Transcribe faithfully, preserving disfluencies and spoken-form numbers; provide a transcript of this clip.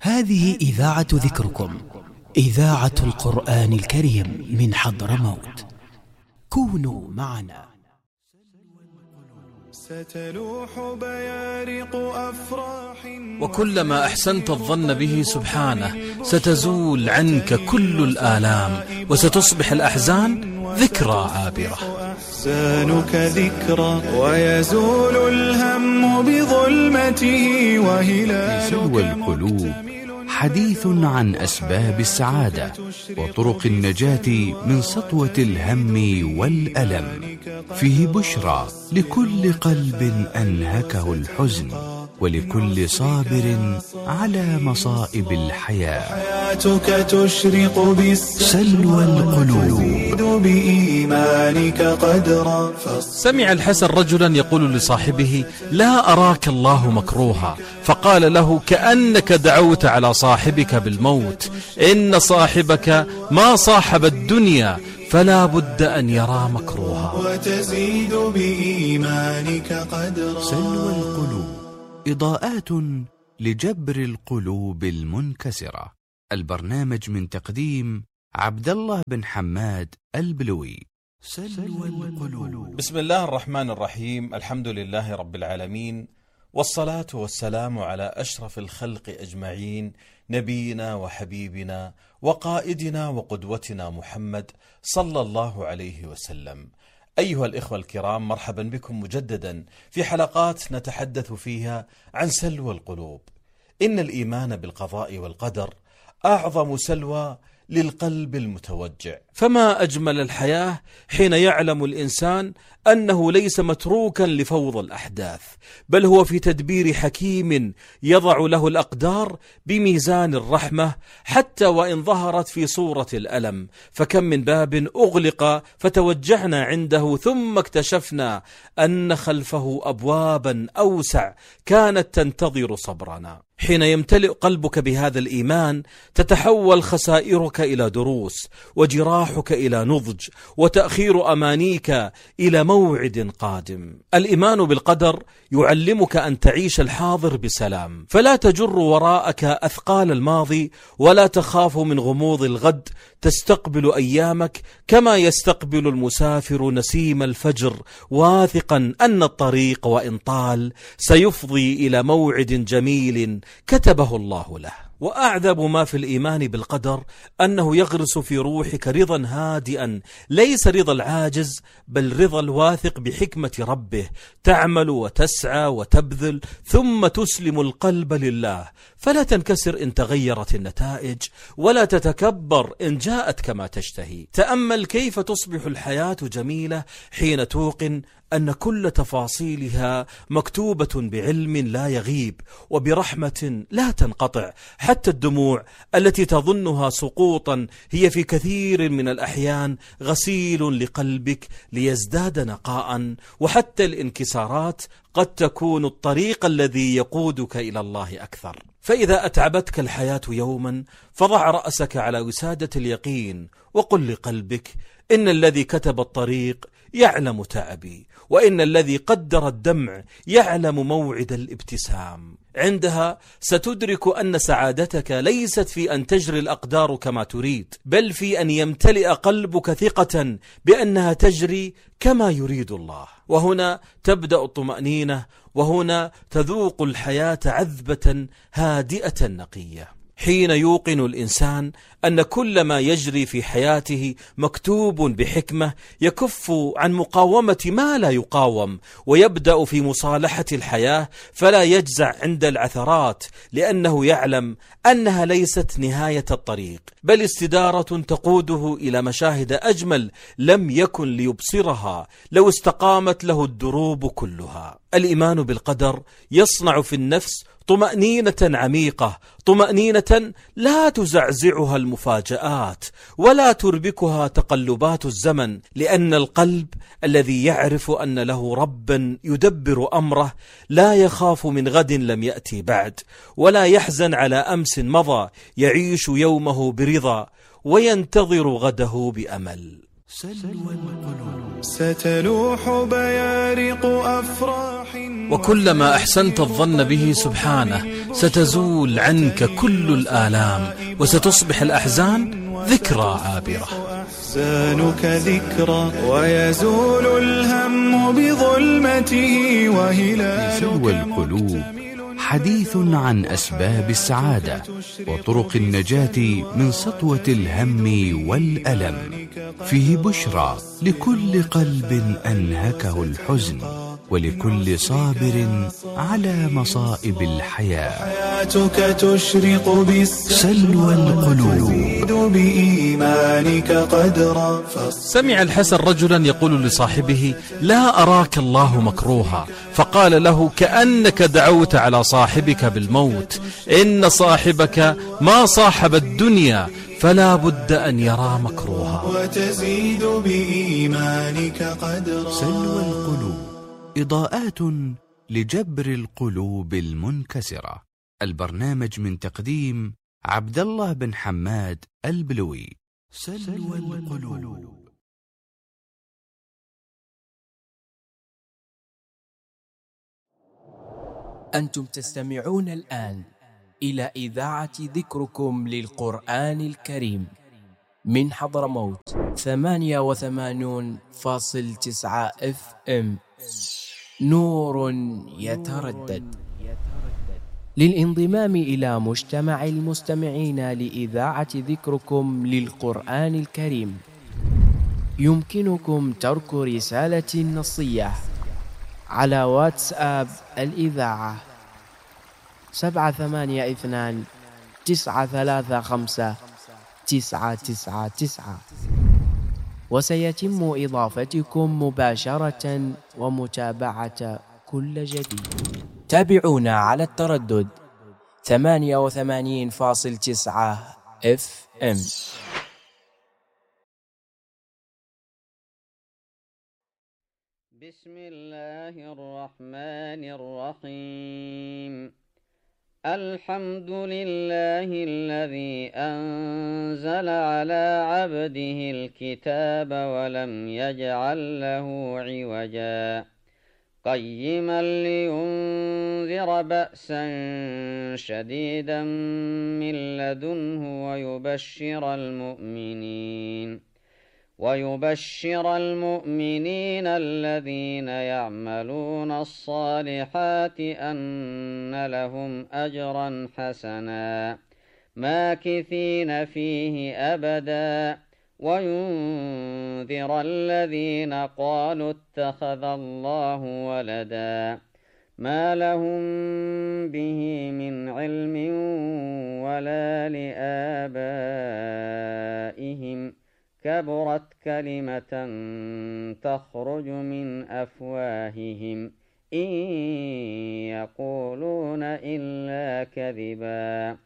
هذه إذاعة ذكركم، إذاعة القرآن الكريم من حضرموت. كونوا معنا. ستلوح بيارق أفراح، وكلما أحسنت الظن به سبحانه ستزول عنك كل الآلام، وستصبح الأحزان ذكرى عابرة. أحزانك ذكرى ويزول الهم بظلمته، وهلالك سلوى القلوب حديث عن أسباب السعادة وطرق النجاة من سطوة الهم والألم، فيه بشرى لكل قلب أنهكه الحزن، ولكل صابر على مصائب الحياة. حياتك تشرق سلوى القلوب بإيمانك قدرا. سمع الحسن رجلا يقول لصاحبه: لا أراك الله مكروها، فقال له: كأنك دعوت على صاحبك بالموت، إن صاحبك ما صاحب الدنيا، فلا بد أن يرى مكروها. وتزيد بإيمانك قدرا. سلوى القلوب، إضاءات لجبر القلوب المنكسرة. البرنامج من تقديم عبد الله بن حماد البلوي. سلوى القلوب. بسم الله الرحمن الرحيم، الحمد لله رب العالمين، والصلاة والسلام على أشرف الخلق أجمعين، نبينا وحبيبنا وقائدنا وقدوتنا محمد صلى الله عليه وسلم. أيها الإخوة الكرام، مرحبا بكم مجددا في حلقات نتحدث فيها عن سلوى القلوب. إن الإيمان بالقضاء والقدر أعظم سلوى للقلب المتوجع، فما أجمل الحياة حين يعلم الإنسان أنه ليس متروكا لفوضى الأحداث، بل هو في تدبير حكيم يضع له الأقدار بميزان الرحمة، حتى وإن ظهرت في صورة الألم. فكم من باب أغلق فتوجعنا عنده، ثم اكتشفنا أن خلفه أبوابا أوسع كانت تنتظر صبرنا. حين يمتلئ قلبك بهذا الإيمان تتحول خسائرك إلى دروس، وجراحك إلى نضج، وتأخير أمانيك إلى موعد قادم. الإيمان بالقدر يعلمك أن تعيش الحاضر بسلام، فلا تجر وراءك أثقال الماضي، ولا تخاف من غموض الغد. تستقبل أيامك كما يستقبل المسافر نسيم الفجر، واثقا أن الطريق وإن طال سيفضي إلى موعد جميل كتبه الله له. وأعذب ما في الإيمان بالقدر أنه يغرس في روحك رضا هادئا، ليس رضا العاجز، بل رضا الواثق بحكمة ربه. تعمل وتسعى وتبذل، ثم تسلم القلب لله، فلا تنكسر إن تغيرت النتائج، ولا تتكبر إن جاءت كما تشتهي. تأمل كيف تصبح الحياة جميلة حين توقن أن كل تفاصيلها مكتوبة بعلم لا يغيب، وبرحمة لا تنقطع. حتى الدموع التي تظنها سقوطا هي في كثير من الأحيان غسيل لقلبك ليزداد نقاء. وحتى الانكسارات قد تكون الطريق الذي يقودك إلى الله أكثر. فإذا أتعبتك الحياة يوما فضع رأسك على وسادة اليقين، وقل لقلبك: إن الذي كتب الطريق يعلم تعبي، وإن الذي قدر الدمع يعلم موعد الابتسام. عندها ستدرك أن سعادتك ليست في أن تجري الأقدار كما تريد، بل في أن يمتلئ قلبك ثقة بأنها تجري كما يريد الله. وهنا تبدأ الطمأنينة، وهنا تذوق الحياة عذبة هادئة نقية. حين يوقن الإنسان أن كل ما يجري في حياته مكتوب بحكمة، يكف عن مقاومة ما لا يقاوم، ويبدأ في مصالحة الحياة، فلا يجزع عند العثرات، لأنه يعلم أنها ليست نهاية الطريق، بل استدارة تقوده إلى مشاهد أجمل لم يكن ليبصرها لو استقامت له الدروب كلها. الإيمان بالقدر يصنع في النفس طمأنينة عميقة، طمأنينة لا تزعزعها المفاجآت ولا تربكها تقلبات الزمن، لأن القلب الذي يعرف أن له ربا يدبر أمره لا يخاف من غد لم يأتي بعد، ولا يحزن على أمس مضى، يعيش يومه برضا وينتظر غده بأمل. سلوى القلوب. ستلوح بيارق أفراح. وكلما أحسنت الظن به سبحانه ستزول عنك كل الآلام، وستصبح الأحزان ذكرى عابرة. أحزانك ذكرى ويزول الهم بظلمته وهلالك سلوى القلوب حديث عن أسباب السعادة وطرق النجاة من سطوة الهم والألم، فيه بشرى لكل قلب أنهكه الحزن، ولكل صابر على مصائب الحياة. حياتك تشرق بالسلوى سلوى القلوب. بإيمانك قدرا. سمع الحسن رجلا يقول لصاحبه: لا أراك الله مكروها، فقال له: كأنك دعوت على صاحبك بالموت، إن صاحبك ما صاحب الدنيا، فلا بد أن يرى مكروها. وتزيد بإيمانك قدرا. سلوى القلوب، إضاءات لجبر القلوب المنكسرة. البرنامج من تقديم عبد الله بن حماد البلوي. سلوى القلوب. أنتم تستمعون الآن إلى إذاعة ذكركم للقرآن الكريم من حضرموت ثمانية وثمانون فاصل تسعة اف ام. نور يتردد. للانضمام إلى مجتمع المستمعين لإذاعة ذكركم للقرآن الكريم يمكنكم ترك رسالة نصية على واتساب الإذاعة سبعة ثمانية اثنان تسعة ثلاثة خمسة تسعة تسعة تسعة، وسيتم إضافتكم مباشرة ومتابعة كل جديد. تابعونا على التردد ثمانية وثمانين فاصل تسعة اف ام. بسم الله الرحمن الرحيم. الحمد لله الذي أنزل على عبده الكتاب ولم يجعل له عوجا قيما لينذر بأسا شديدا من لدنه ويبشر المؤمنين ويبشر المؤمنين الذين يعملون الصالحات أن لهم أجرا حسنا ماكثين فيه أبدا وينذر الذين قالوا اتخذ الله ولدا ما لهم به من علم ولا لآبائهم كبرت كلمة تخرج من أفواههم إن يقولون إلا كذبا